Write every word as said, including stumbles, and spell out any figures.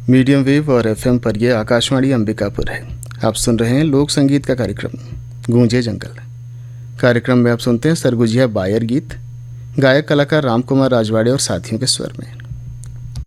Medium wave और FM पर यह आकाशवाणी अंबिकापुर है। आप सुन रहे हैं लोक संगीत का कार्यक्रम गूंजे जंगल। कार्यक्रम में आप सुनते हैं सरगुजिया बायर गीत, गायक कलाकार राम कुमार राजवाड़े और साथियों के स्वर में।